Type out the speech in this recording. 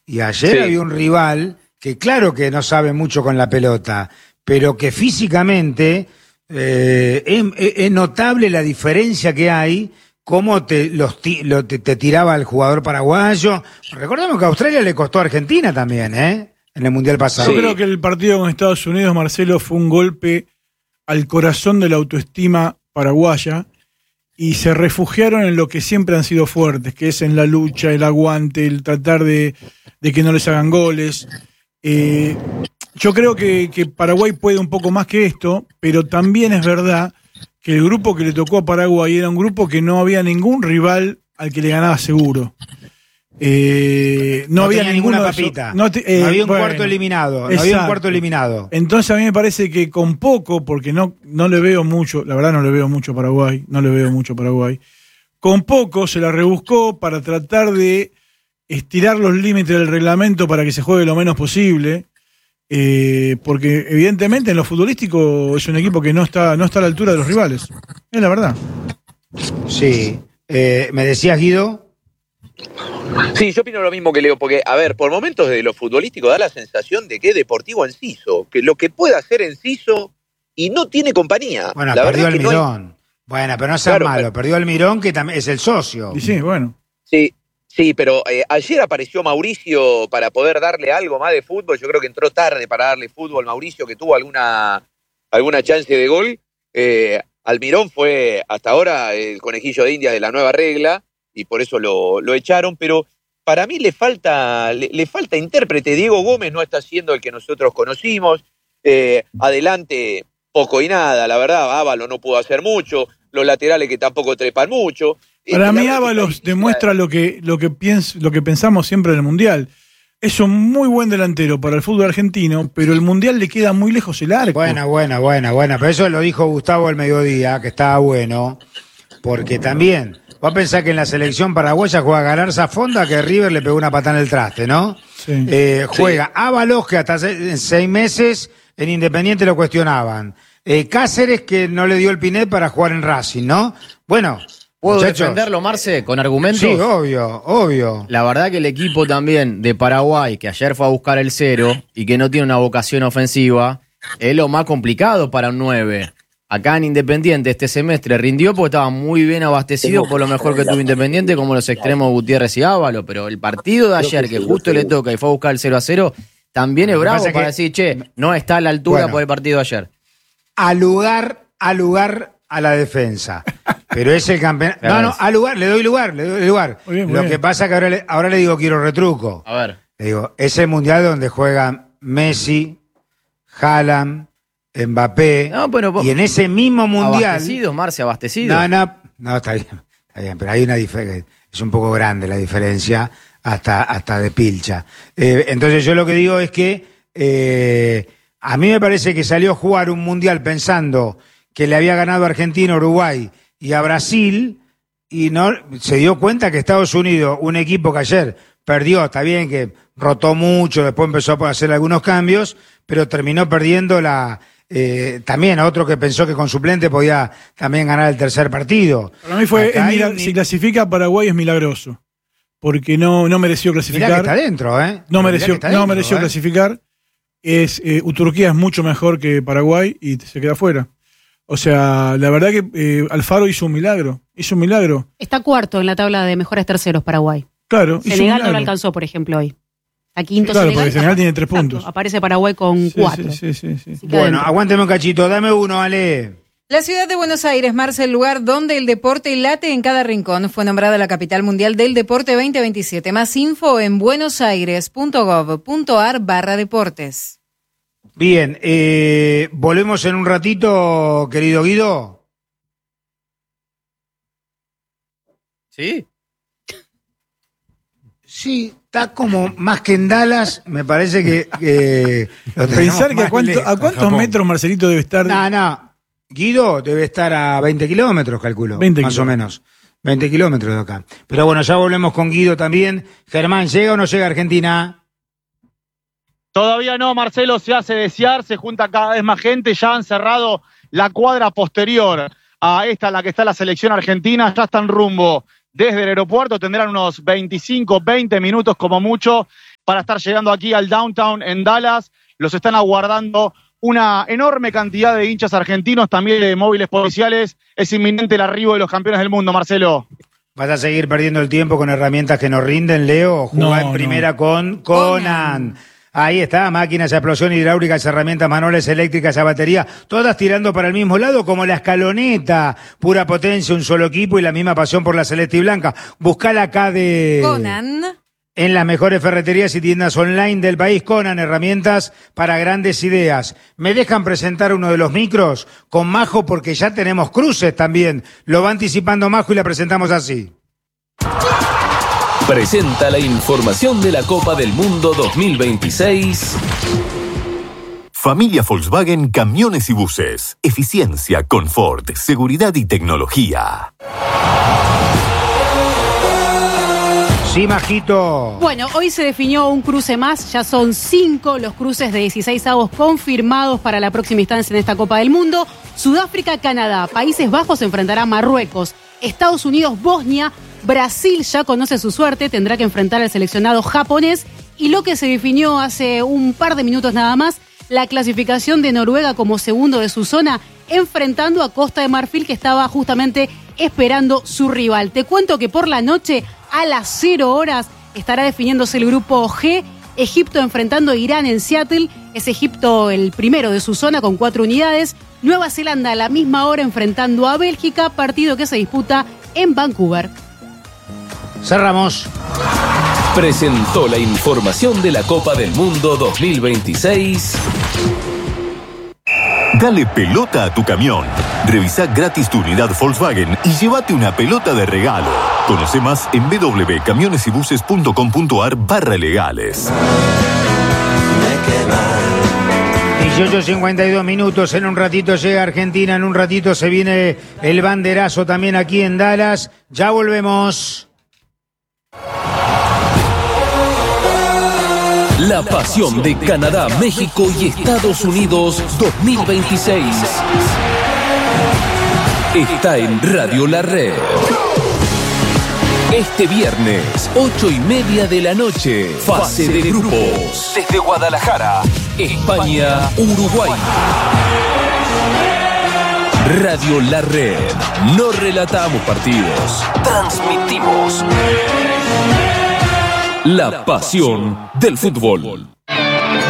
Y ayer había un rival que claro que no sabe mucho con la pelota, pero que físicamente es notable la diferencia que hay, cómo te tiraba el jugador paraguayo. Recordemos que a Australia le costó a Argentina también, en el Mundial pasado. Yo creo que el partido con Estados Unidos, Marcelo, fue un golpe al corazón de la autoestima paraguaya y se refugiaron en lo que siempre han sido fuertes, que es en la lucha, el aguante, el tratar de que no les hagan goles. Yo creo que Paraguay puede un poco más que esto, pero también es verdad que el grupo que le tocó a Paraguay era un grupo que no había ningún rival al que le ganaba seguro. No había ninguna papita. No había un cuarto eliminado. No había un cuarto eliminado. Entonces a mí me parece que con poco, porque no le veo mucho, la verdad no le veo mucho a Paraguay, con poco se la rebuscó para tratar de estirar los límites del reglamento para que se juegue lo menos posible, porque evidentemente en lo futbolístico es un equipo que no está a la altura de los rivales. Es la verdad. Sí. ¿Me decías, Guido? Sí, yo opino lo mismo que Leo, porque, a ver, por momentos de lo futbolístico da la sensación de que es Deportivo Enciso, que lo que puede hacer Enciso y no tiene compañía. Bueno, la perdió verdad Almirón. No hay... Bueno, pero no sea malo, perdió Almirón, que también es el socio. Y sí, bueno. Sí, pero ayer apareció Mauricio para poder darle algo más de fútbol. Yo creo que entró tarde para darle fútbol Mauricio, que tuvo alguna chance de gol. Almirón fue hasta ahora el conejillo de Indias de la nueva regla y por eso lo echaron, pero para mí le falta intérprete. Diego Gómez no está siendo el que nosotros conocimos. Adelante poco y nada, la verdad. Ávalo no pudo hacer mucho. Los laterales que tampoco trepan mucho. Para mí Ábalos demuestra lo que pensamos siempre en el Mundial. Es un muy buen delantero para el fútbol argentino, pero el Mundial le queda muy lejos el arco. Buena. Pero eso lo dijo Gustavo al mediodía, que estaba bueno, porque también, vos pensás que en la selección paraguaya juega Galarza Fonda, que River le pegó una patada en el traste, ¿no? Sí. Juega Ábalos, que hasta 6 meses en Independiente lo cuestionaban. Cáceres, que no le dio el Pinet para jugar en Racing, ¿no? Bueno, ¿puedo muchachos, defenderlo, Marce, con argumentos? Sí, obvio. La verdad que el equipo también de Paraguay, que ayer fue a buscar el 0 y que no tiene una vocación ofensiva, es lo más complicado para un 9. Acá en Independiente este semestre rindió porque estaba muy bien abastecido por lo mejor que tuvo Independiente, como los extremos Gutiérrez y Ávalo, pero el partido de ayer, que justo le toca y fue a buscar el 0-0, también es bravo para decir, no está a la altura por el partido de ayer. Al lugar a la defensa. Pero es el campeonato. Al lugar, le doy lugar. Muy bien, Lo que pasa es que ahora le digo, quiero retruco. A ver. Le digo, es el mundial donde juegan Messi, Haaland, Mbappé. Y en ese mismo mundial. Abastecidos, Marce, abastecidos. No, está bien, pero hay una diferencia. Es un poco grande la diferencia, hasta de pilcha. Entonces yo lo que digo es que a mí me parece que salió a jugar un mundial pensando que le había ganado a Argentina, a Uruguay y a Brasil, y no se dio cuenta que Estados Unidos, un equipo que ayer perdió, está bien que rotó mucho, después empezó a hacer algunos cambios, pero terminó perdiendo también a otro que pensó que con suplente podía también ganar el tercer partido. Para mí si clasifica a Paraguay es milagroso, porque no mereció clasificar. Mirá que está dentro, No mereció clasificar. Turquía es mucho mejor que Paraguay y se queda fuera. O sea, la verdad que Alfaro hizo un milagro. Está cuarto en la tabla de mejores terceros Paraguay. Claro. Senegal no lo alcanzó, por ejemplo, hoy. Está quinto. Claro, Senegal, porque Senegal tiene 3 puntos. Aparece Paraguay con 4. Sí. Bueno, aguánteme un cachito, dame uno, Ale. La ciudad de Buenos Aires, Marce, el lugar donde el deporte late en cada rincón. Fue nombrada la capital mundial del deporte 2027. Más info en buenosaires.gov.ar/deportes. Bien, volvemos en un ratito, querido Guido. ¿Sí? Sí, está como más que en Dallas, me parece que pensar que a cuántos metros Marcelito debe estar. No, Guido debe estar a 20 kilómetros, calculo, 20 más o menos. 20 kilómetros de acá. Pero bueno, ya volvemos con Guido también. Germán, ¿llega o no llega a Argentina? Todavía no, Marcelo, se hace desear, se junta cada vez más gente, ya han cerrado la cuadra posterior a esta en la que está la selección argentina, ya están rumbo desde el aeropuerto, tendrán unos 25, 20 minutos como mucho para estar llegando aquí al downtown en Dallas. Los están aguardando una enorme cantidad de hinchas argentinos, también de móviles policiales. Es inminente el arribo de los campeones del mundo, Marcelo. ¿Vas a seguir perdiendo el tiempo con herramientas que nos rinden, Leo? Jugá en primera con Conan. Ahí está, máquinas a explosión hidráulicas, herramientas manuales, eléctricas a batería, todas tirando para el mismo lado, como la escaloneta. Pura potencia, un solo equipo y la misma pasión por la celeste y blanca. Buscala acá de Conan. En las mejores ferreterías y tiendas online del país. Conan, herramientas para grandes ideas. ¿Me dejan presentar uno de los micros con Majo? Porque ya tenemos cruces también. Lo va anticipando Majo y la presentamos así. Presenta la información de la Copa del Mundo 2026. Familia Volkswagen Camiones y Buses. Eficiencia, confort, seguridad y tecnología. Sí, Majito. Bueno, hoy se definió un cruce más, ya son 5 los cruces de 16avos confirmados para la próxima instancia en esta Copa del Mundo. Sudáfrica, Canadá, Países Bajos se enfrentará a Marruecos, Estados Unidos, Bosnia, Brasil ya conoce su suerte, tendrá que enfrentar al seleccionado japonés. Y lo que se definió hace un par de minutos nada más, la clasificación de Noruega como segundo de su zona, enfrentando a Costa de Marfil, que estaba justamente esperando su rival. Te cuento que por la noche, a las 0 horas, estará definiéndose el grupo G. Egipto enfrentando a Irán en Seattle. Es Egipto el primero de su zona con 4 unidades. Nueva Zelanda a la misma hora enfrentando a Bélgica, partido que se disputa en Vancouver. Cerramos. Presentó la información de la Copa del Mundo 2026. Dale pelota a tu camión. Revisá gratis tu unidad Volkswagen y llévate una pelota de regalo. Conoce más en www.camionesybuses.com.ar/legales. 18:52 minutos. En un ratito llega Argentina, en un ratito se viene el banderazo también aquí en Dallas. Ya volvemos. La pasión de Canadá, México y Estados Unidos 2026. Está en Radio La Red. Este viernes, 8:30 de la noche, fase de grupos. Desde Guadalajara, España, Uruguay. Radio La Red. No relatamos partidos, transmitimos la pasión del fútbol.